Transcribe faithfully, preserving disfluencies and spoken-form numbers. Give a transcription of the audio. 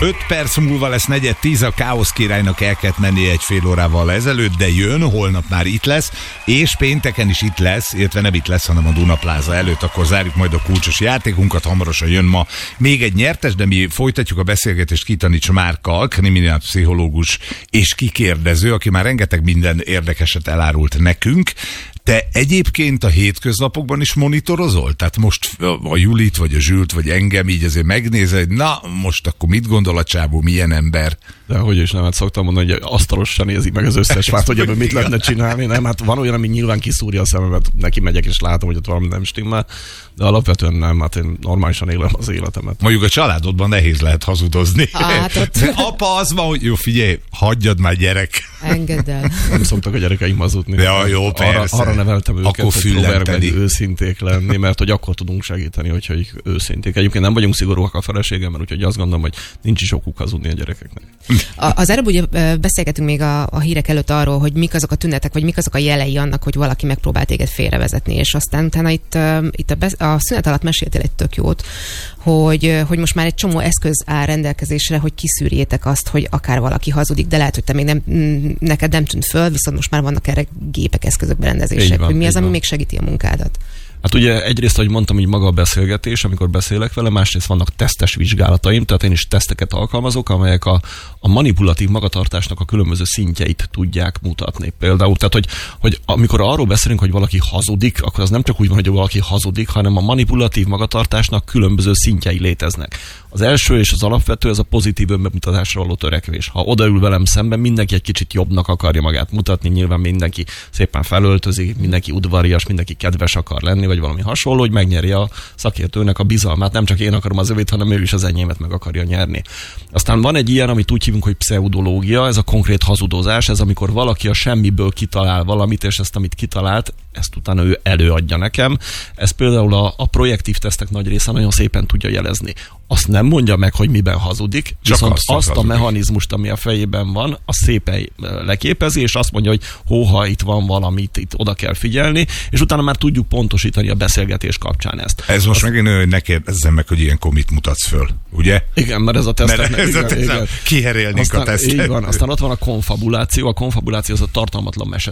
öt perc múlva lesz negyed tíz, a Káosz királynak el kellett mennie egy fél órával ezelőtt, de jön, holnap már itt lesz, és pénteken is itt lesz, illetve nem itt lesz, hanem a Duna Plaza előtt, akkor zárjuk majd a kulcsos játékunkat, hamarosan jön ma még egy nyertes, de mi folytatjuk a beszélgetést Kitanics Márkkal, kriminálpszichológus és kikérdező, aki már rengeteg minden érdekeset elárult nekünk. Te egyébként a hétköznapokban is monitorozol? Tehát most a Julit, vagy a Zsült, vagy engem így azért megnézed, na most akkor mit gondol a csávó, milyen ember? De hogy is nem, hát szoktam mondani, hogy asztalosan nézi meg az összes várt, hogy ebből mit lehetne csinálni. Nem, hát van olyan, ami nyilván kiszúrja a szememet, neki megyek és látom, hogy ott valami nem stimmel, de alapvetően nem, hát én normálisan élem az életemet. Mondjuk a családodban nehéz lehet hazudozni. Hát ott... Apa az van, hogy jó, figyelj, hagyjad már, gyerek. Engedd el. Nem szoktak a gyerekeim hazudni. Ja, jó, persze. Arra, arra neveltem őket, akkor hogy próbálják meg őszinték lenni, mert hogy akkor tudunk segíteni, hogyha őszinték. Egyébként nem vagyunk szigorúak a feleségemmel, úgyhogy azt gondolom, hogy nincs is okuk hazudni a gyerekeknek. A, az előbb ugye beszélgetünk még a, a hírek előtt arról, hogy mik azok a tünetek, vagy mik azok a jelei annak, hogy valaki megpróbál téged félrevezetni, és aztán utána itt, itt a, besz- a szünet alatt meséltél egy tök jót, hogy, hogy most már egy csomó eszköz áll rendelkezésre, hogy kiszűrjétek azt, hogy akár valaki hazudik, de lehet, hogy te még nem, neked nem tűnt föl, viszont most már vannak erre gépek, eszközök, berendezések, van, hogy mi az, ami van. Még segíti a munkádat. Hát ugye egyrészt, ahogy mondtam, így maga a beszélgetés, amikor beszélek vele, másrészt vannak tesztes vizsgálataim, tehát én is teszteket alkalmazok, amelyek a, a manipulatív magatartásnak a különböző szintjeit tudják mutatni. Például, tehát hogy, hogy amikor arról beszélünk, hogy valaki hazudik, akkor az nem csak úgy van, hogy valaki hazudik, hanem a manipulatív magatartásnak különböző szintjei léteznek. Az első és az alapvető, ez a pozitív önbemutatásra való törekvés. Ha odaül velem szemben, mindenki egy kicsit jobbnak akarja magát mutatni, nyilván mindenki szépen felöltözik, mindenki udvarias, mindenki kedves akar lenni, vagy valami hasonló, hogy megnyerje a szakértőnek a bizalmát. Nem csak én akarom az övét, hanem ő is az enyémet meg akarja nyerni. Aztán van egy ilyen, amit úgy hívunk, hogy pszeudológia, ez a konkrét hazudozás, ez amikor valaki a semmiből kitalál valamit, és ezt, amit kitalált, ezt utána ő előadja nekem. Ez például a, a projektív tesztek nagy része nagyon szépen tudja jelezni. Azt nem mondja meg, hogy miben hazudik, csak viszont azt, azt a mechanizmust, ami a fejében van, azt szépen leképezi, és azt mondja, hogy hóha, itt van valamit, itt oda kell figyelni, és utána már tudjuk pontosítani a beszélgetés kapcsán ezt. Ez most megint olyan, hogy ne kérdezzem meg, hogy ilyenkor mit mutatsz föl, ugye? Igen, mert ez a tesztek. Kiherélnénk a tesztet. Így van, aztán ott van a konfabuláció. A konfabuláció az a tartalmatlan mese